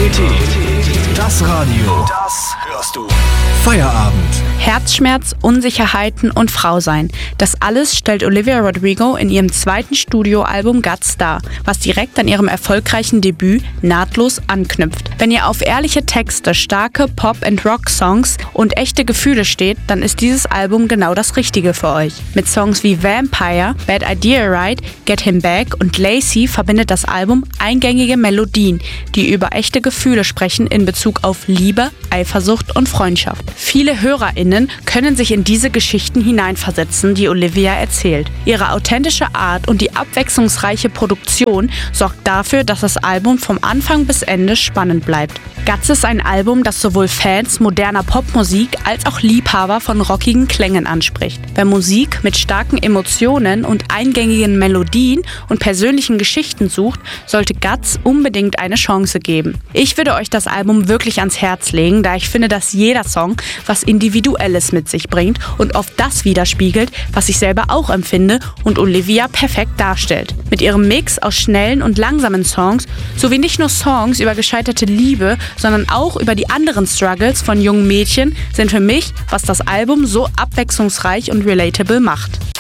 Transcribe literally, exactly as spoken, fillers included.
Das Radio. Das hörst du. Feierabend. Herzschmerz, Unsicherheiten und Frausein. Das alles stellt Olivia Rodrigo in ihrem zweiten Studioalbum Guts dar, was direkt an ihrem erfolgreichen Debüt nahtlos anknüpft. Wenn ihr auf ehrliche Texte, starke Pop- and Rock-Songs und echte Gefühle steht, dann ist dieses Album genau das Richtige für euch. Mit Songs wie Vampire, Bad Idea Right, Get Him Back und Lazy verbindet das Album eingängige Melodien, die über echte Gefühle sprechen in Bezug auf Liebe, Eifersucht und Freundschaft. Viele HörerInnen können sich in diese Geschichten hineinversetzen, die Olivia erzählt. Ihre authentische Art und die abwechslungsreiche Produktion sorgt dafür, dass das Album vom Anfang bis Ende spannend bleibt. Guts ist ein Album, das sowohl Fans moderner Popmusik als auch Liebhaber von rockigen Klängen anspricht. Wer Musik mit starken Emotionen und eingängigen Melodien und persönlichen Geschichten sucht, sollte Guts unbedingt eine Chance geben. Ich würde euch das Album wirklich ans Herz legen, da ich finde, dass jeder Song was Individuelles mit sich bringt und oft das widerspiegelt, was ich selber auch empfinde und Olivia perfekt darstellt. Mit ihrem Mix aus schnellen und langsamen Songs sowie nicht nur Songs über gescheiterte Liebe, sondern auch über die anderen Struggles von jungen Mädchen sind für mich, was das Album so abwechslungsreich und relatable macht.